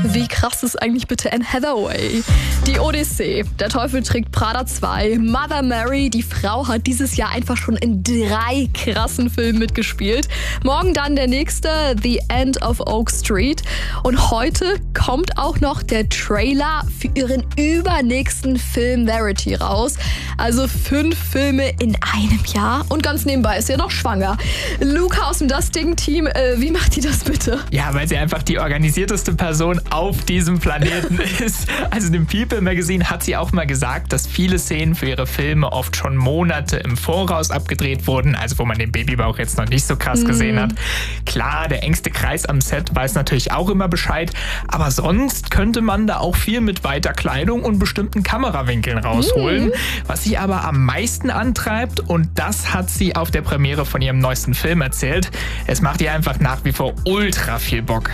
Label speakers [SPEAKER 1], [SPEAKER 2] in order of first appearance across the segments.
[SPEAKER 1] Wie krass ist eigentlich bitte Anne Hathaway? Die Odyssee, Der Teufel trägt Prada 2, Mother Mary, die Frau hat dieses Jahr einfach schon in 3 krassen Filmen mitgespielt. Morgen dann der nächste, The End of Oak Street. Und heute kommt auch noch der Trailer für ihren übernächsten Film Verity raus. Also 5 Filme in einem Jahr. Und ganz nebenbei ist sie ja noch schwanger. Luca aus dem Dusting-Team, wie macht die das bitte?
[SPEAKER 2] Ja, weil sie einfach die organisierteste Person auf diesem Planeten ist. Also dem People Magazine hat sie auch mal gesagt, dass viele Szenen für ihre Filme oft schon Monate im Voraus abgedreht wurden, also wo man den Babybauch jetzt noch nicht so krass gesehen hat. Klar, der engste Kreis am Set weiß natürlich auch immer Bescheid, aber sonst könnte man da auch viel mit weiter Kleidung und bestimmten Kamerawinkeln rausholen. Was sie aber am meisten antreibt, und das hat sie auf der Premiere von ihrem neuesten Film erzählt, es macht ihr einfach nach wie vor ultra viel Bock.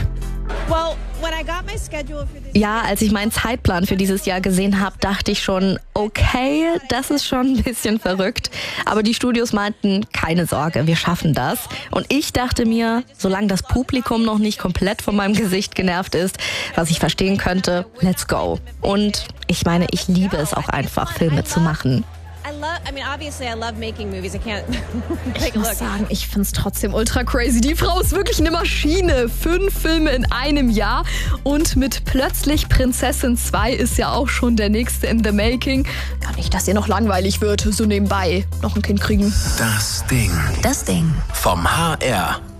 [SPEAKER 1] Ja, als ich meinen Zeitplan für dieses Jahr gesehen habe, dachte ich schon, okay, das ist schon ein bisschen verrückt. Aber die Studios meinten, keine Sorge, wir schaffen das. Und ich dachte mir, solange das Publikum noch nicht komplett von meinem Gesicht genervt ist, was ich verstehen könnte, let's go. Und ich meine, ich liebe es auch einfach, Filme zu machen. Ich muss sagen, ich find's trotzdem ultra crazy. Die Frau ist wirklich eine Maschine. 5 Filme in einem Jahr. Und mit Plötzlich Prinzessin 2 ist ja auch schon der nächste in the making. Ja, nicht, dass ihr noch langweilig wird, so nebenbei noch ein Kind kriegen.
[SPEAKER 3] Das Ding.
[SPEAKER 4] Das Ding.
[SPEAKER 3] Vom HR.